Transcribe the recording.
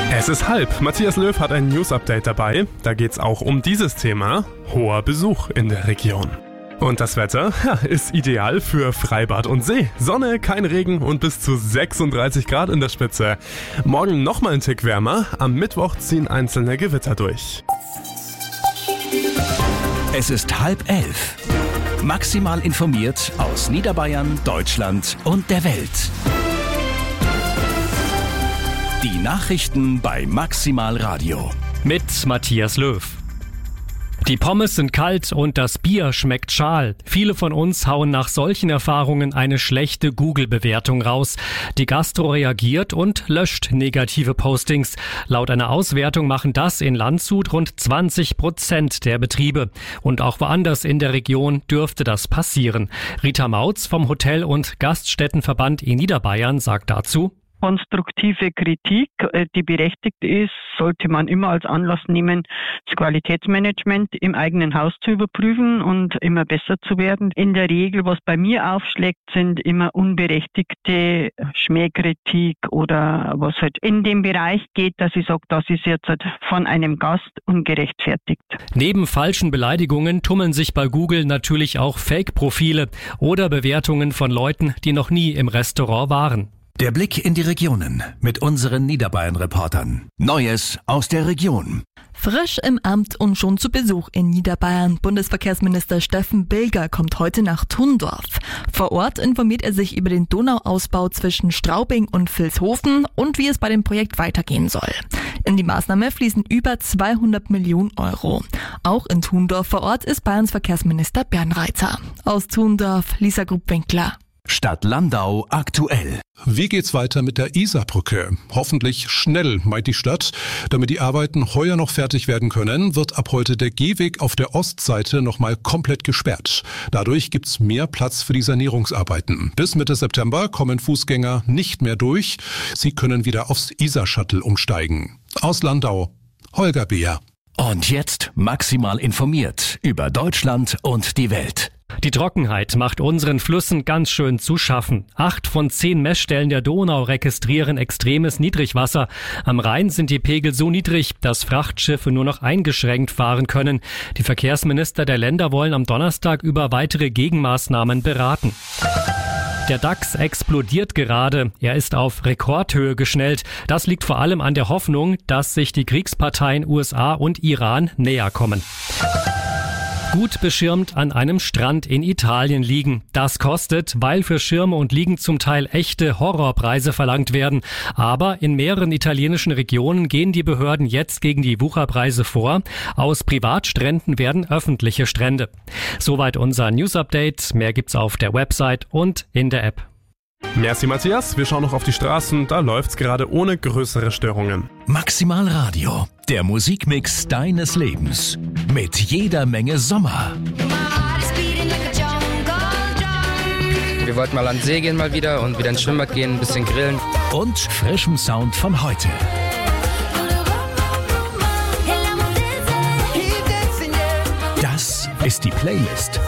Es ist halb. Matthias Löw hat ein News-Update dabei. Da geht's auch um dieses Thema: hoher Besuch in der Region. Und das Wetter ist ideal für Freibad und See. Sonne, kein Regen und bis zu 36 Grad in der Spitze. Morgen nochmal ein Tick wärmer. Am Mittwoch ziehen einzelne Gewitter durch. Es ist 10:30. Maximal informiert aus Niederbayern, Deutschland und der Welt. Die Nachrichten bei Maximal Radio. Mit Matthias Löw. Die Pommes sind kalt und das Bier schmeckt schal. Viele von uns hauen nach solchen Erfahrungen eine schlechte Google-Bewertung raus. Die Gastro reagiert und löscht negative Postings. Laut einer Auswertung machen das in Landshut rund 20% der Betriebe. Und auch woanders in der Region dürfte das passieren. Rita Mautz vom Hotel- und Gaststättenverband in Niederbayern sagt dazu: Konstruktive Kritik, die berechtigt ist, sollte man immer als Anlass nehmen, das Qualitätsmanagement im eigenen Haus zu überprüfen und immer besser zu werden. In der Regel, was bei mir aufschlägt, sind immer unberechtigte Schmähkritik oder was halt in dem Bereich geht, dass ich sage, das ist jetzt von einem Gast ungerechtfertigt. Neben falschen Beleidigungen tummeln sich bei Google natürlich auch Fake-Profile oder Bewertungen von Leuten, die noch nie im Restaurant waren. Der Blick in die Regionen mit unseren Niederbayern-Reportern. Neues aus der Region. Frisch im Amt und schon zu Besuch in Niederbayern. Bundesverkehrsminister Steffen Bilger kommt heute nach Thundorf. Vor Ort informiert er sich über den Donauausbau zwischen Straubing und Vilshofen und wie es bei dem Projekt weitergehen soll. In die Maßnahme fließen über 200 Millionen Euro. Auch in Thundorf vor Ort ist Bayerns Verkehrsminister Bernreiter. Aus Thundorf, Lisa Grubwinkler. Stadt Landau aktuell. Wie geht's weiter mit der Isarbrücke? Hoffentlich schnell, meint die Stadt. Damit die Arbeiten heuer noch fertig werden können, wird ab heute der Gehweg auf der Ostseite nochmal komplett gesperrt. Dadurch gibt's mehr Platz für die Sanierungsarbeiten. Bis Mitte September kommen Fußgänger nicht mehr durch. Sie können wieder aufs Isar-Shuttle umsteigen. Aus Landau, Holger Beer. Und jetzt maximal informiert über Deutschland und die Welt. Die Trockenheit macht unseren Flüssen ganz schön zu schaffen. 8 von 10 Messstellen der Donau registrieren extremes Niedrigwasser. Am Rhein sind die Pegel so niedrig, dass Frachtschiffe nur noch eingeschränkt fahren können. Die Verkehrsminister der Länder wollen am Donnerstag über weitere Gegenmaßnahmen beraten. Der DAX explodiert gerade. Er ist auf Rekordhöhe geschnellt. Das liegt vor allem an der Hoffnung, dass sich die Kriegsparteien USA und Iran näher kommen. Gut beschirmt an einem Strand in Italien liegen. Das kostet, weil für Schirme und Liegen zum Teil echte Horrorpreise verlangt werden. Aber in mehreren italienischen Regionen gehen die Behörden jetzt gegen die Wucherpreise vor. Aus Privatstränden werden öffentliche Strände. Soweit unser News-Update. Mehr gibt's auf der Website und in der App. Merci Matthias, wir schauen noch auf die Straßen, da läuft's gerade ohne größere Störungen. Maximal Radio, der Musikmix deines Lebens. Mit jeder Menge Sommer. Wir wollten mal an den See gehen mal wieder und wieder ins Schwimmbad gehen, ein bisschen grillen. Und frischem Sound von heute. Das ist die Playlist